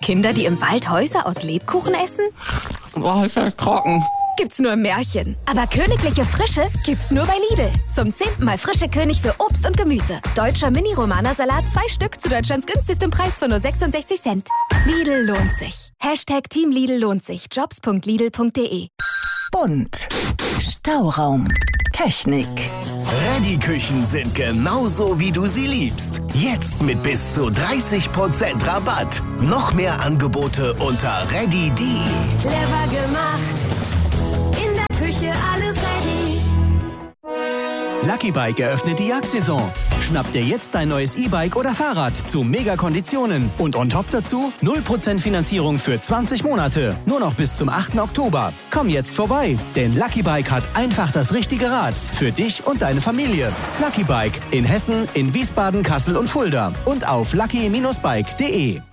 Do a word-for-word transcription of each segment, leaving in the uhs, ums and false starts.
Kinder, die im Wald Häuser aus Lebkuchen essen? Boah, ist das trocken. Gibt's nur im Märchen. Aber königliche Frische gibt's nur bei Lidl. Zum zehnten Mal frische König für Obst und Gemüse. Deutscher Mini-Romana-Salat, zwei Stück zu Deutschlands günstigstem Preis von nur sechsundsechzig Cent. Lidl lohnt sich. Hashtag Team Lidl lohnt sich. jobs punkt lidl punkt de. Bunt. Stauraum. Technik. Reddy-Küchen sind genauso, wie du sie liebst. Jetzt mit bis zu dreißig Prozent Rabatt. Noch mehr Angebote unter reddy punkt de. Clever gemacht. In der Küche alles ready. Lucky Bike eröffnet die Jagdsaison. Schnapp dir jetzt dein neues E-Bike oder Fahrrad zu Mega-Konditionen. Und on top dazu null Prozent Finanzierung für zwanzig Monate. Nur noch bis zum achten Oktober. Komm jetzt vorbei, denn Lucky Bike hat einfach das richtige Rad. Für dich und deine Familie. Lucky Bike in Hessen, in Wiesbaden, Kassel und Fulda. Und auf lucky Bindestrich bike punkt de.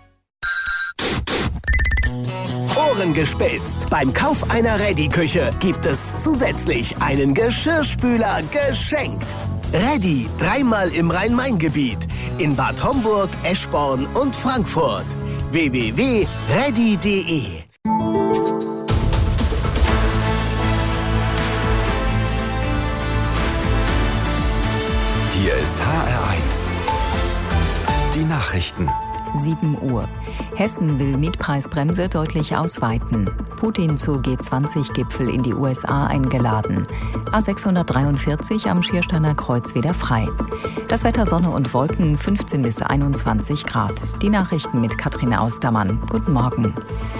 Ohren gespitzt. Beim Kauf einer Reddy-Küche gibt es zusätzlich einen Geschirrspüler geschenkt. Reddy, dreimal im Rhein-Main-Gebiet. In Bad Homburg, Eschborn und Frankfurt. w w w punkt reddy punkt de. Hier ist H R eins. Die Nachrichten. sieben Uhr. Hessen will Mietpreisbremse deutlich ausweiten. Putin zu G zwanzig Gipfel in die U S A eingeladen. A sechshundertdreiundvierzig am Schiersteiner Kreuz wieder frei. Das Wetter Sonne und Wolken fünfzehn bis einundzwanzig Grad. Die Nachrichten mit Katrin Austermann. Guten Morgen.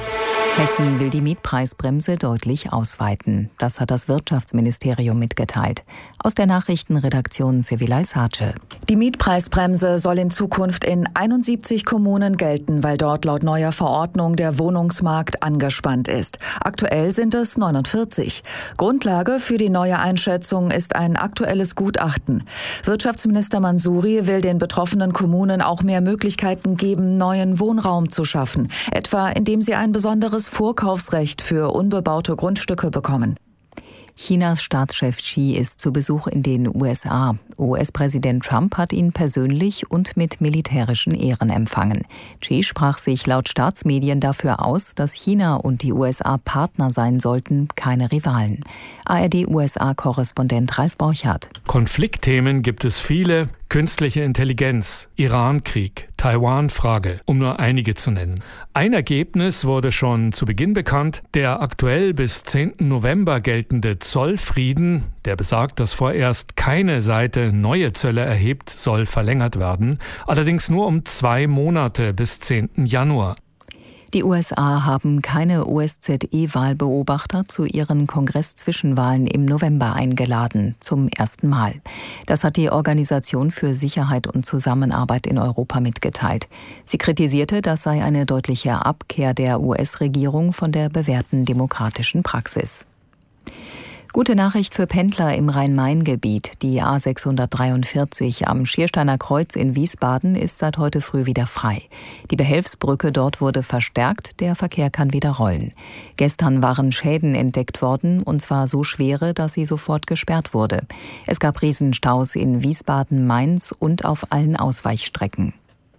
Hessen will die Mietpreisbremse deutlich ausweiten. Das hat das Wirtschaftsministerium mitgeteilt. Aus der Nachrichtenredaktion Sevilay Sace. Die Mietpreisbremse soll in Zukunft in einundsiebzig Kommunen gelten, weil dort laut neuer Verordnung der Wohnungsmarkt angespannt ist. Aktuell sind es neunundvierzig. Grundlage für die neue Einschätzung ist ein aktuelles Gutachten. Wirtschaftsminister Mansouri will den betroffenen Kommunen auch mehr Möglichkeiten geben, neuen Wohnraum zu schaffen, etwa indem sie ein besonderes Vorkaufsrecht für unbebaute Grundstücke bekommen. Chinas Staatschef Xi ist zu Besuch in den U S A. U S-Präsident Trump hat ihn persönlich und mit militärischen Ehren empfangen. Xi sprach sich laut Staatsmedien dafür aus, dass China und die U S A Partner sein sollten, keine Rivalen. A R D-U S A-Korrespondent Ralf Borchardt. Konfliktthemen gibt es viele. Künstliche Intelligenz, Iran-Krieg, Taiwan-Frage, um nur einige zu nennen. Ein Ergebnis wurde schon zu Beginn bekannt. Der aktuell bis zehnten November geltende Zollfrieden, der besagt, dass vorerst keine Seite neue Zölle erhebt, soll verlängert werden. Allerdings nur um zwei Monate bis zehnten Januar. Die U S A haben keine O S Z E-Wahlbeobachter zu ihren Kongress-Zwischenwahlen im November eingeladen, zum ersten Mal. Das hat die Organisation für Sicherheit und Zusammenarbeit in Europa mitgeteilt. Sie kritisierte, das sei eine deutliche Abkehr der U S-Regierung von der bewährten demokratischen Praxis. Gute Nachricht für Pendler im Rhein-Main-Gebiet. Die A sechshundertdreiundvierzig am Schiersteiner Kreuz in Wiesbaden ist seit heute früh wieder frei. Die Behelfsbrücke dort wurde verstärkt, der Verkehr kann wieder rollen. Gestern waren Schäden entdeckt worden, und zwar so schwere, dass sie sofort gesperrt wurde. Es gab Riesenstaus in Wiesbaden, Mainz und auf allen Ausweichstrecken.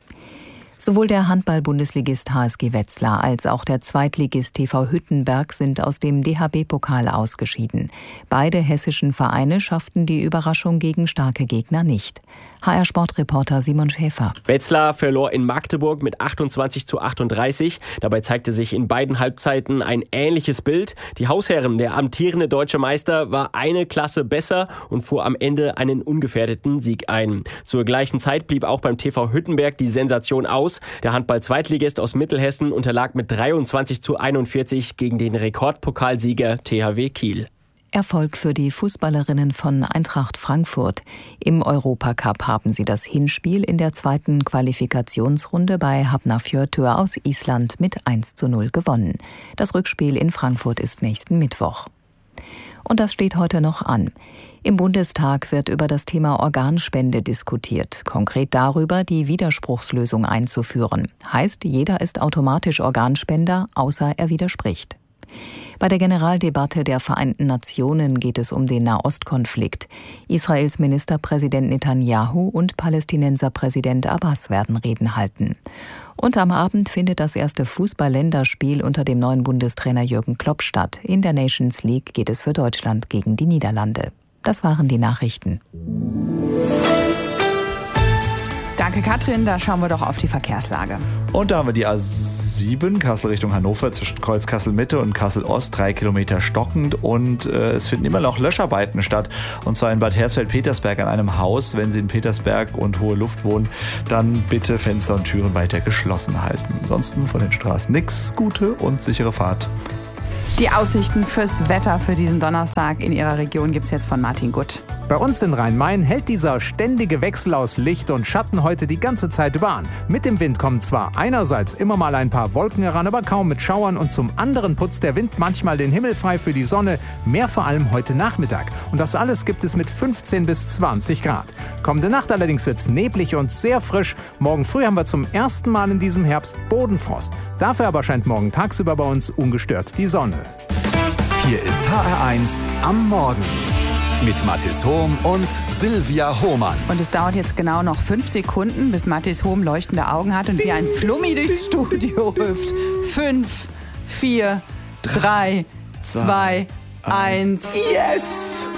Sowohl der Handball-Bundesligist H S G Wetzlar als auch der Zweitligist T V Hüttenberg sind aus dem D H B-Pokal ausgeschieden. Beide hessischen Vereine schafften die Überraschung gegen starke Gegner nicht. H R-Sportreporter Simon Schäfer. Wetzlar verlor in Magdeburg mit achtundzwanzig zu achtunddreißig. Dabei zeigte sich in beiden Halbzeiten ein ähnliches Bild. Die Hausherren, der amtierende deutsche Meister, war eine Klasse besser und fuhr am Ende einen ungefährdeten Sieg ein. Zur gleichen Zeit blieb auch beim T V Hüttenberg die Sensation aus. Der Handball-Zweitligist aus Mittelhessen unterlag mit dreiundzwanzig zu einundvierzig gegen den Rekordpokalsieger T H W Kiel. Erfolg für die Fußballerinnen von Eintracht Frankfurt. Im Europacup haben sie das Hinspiel in der zweiten Qualifikationsrunde bei Hafnarfjörður aus Island mit eins zu null gewonnen. Das Rückspiel in Frankfurt ist nächsten Mittwoch. Und das steht heute noch an. Im Bundestag wird über das Thema Organspende diskutiert, konkret darüber, die Widerspruchslösung einzuführen. Heißt, jeder ist automatisch Organspender, außer er widerspricht. Bei der Generaldebatte der Vereinten Nationen geht es um den Nahostkonflikt. Israels Ministerpräsident Netanyahu und Palästinenser Präsident Abbas werden Reden halten. Und am Abend findet das erste Fußball-Länderspiel unter dem neuen Bundestrainer Jürgen Klopp statt. In der Nations League geht es für Deutschland gegen die Niederlande. Das waren die Nachrichten. Danke, Katrin. Da schauen wir doch auf die Verkehrslage. Und da haben wir die A sieben, Kassel Richtung Hannover, zwischen Kreuz Kassel-Mitte und Kassel-Ost, drei Kilometer stockend. Und äh, es finden immer noch Löscharbeiten statt. Und zwar in Bad Hersfeld-Petersberg an einem Haus. Wenn Sie in Petersberg und Hohe Luft wohnen, dann bitte Fenster und Türen weiter geschlossen halten. Ansonsten von den Straßen nix. Gute und sichere Fahrt. Die Aussichten fürs Wetter für diesen Donnerstag in Ihrer Region gibt's jetzt von Martin Gutt. Bei uns in Rhein-Main hält dieser ständige Wechsel aus Licht und Schatten heute die ganze Zeit über an. Mit dem Wind kommen zwar einerseits immer mal ein paar Wolken heran, aber kaum mit Schauern, und zum anderen putzt der Wind manchmal den Himmel frei für die Sonne, mehr vor allem heute Nachmittag. Und das alles gibt es mit fünfzehn bis zwanzig Grad. Kommende Nacht allerdings wird's neblig und sehr frisch. Morgen früh haben wir zum ersten Mal in diesem Herbst Bodenfrost. Dafür aber scheint morgen tagsüber bei uns ungestört die Sonne. Hier ist H R eins am Morgen mit Mathis Hohm und Silvia Hohmann. Und es dauert jetzt genau noch fünf Sekunden, bis Mathis Hohm leuchtende Augen hat und wie ein Flummi durchs Studio hüpft. Fünf, vier, drei, zwei, eins. Yes!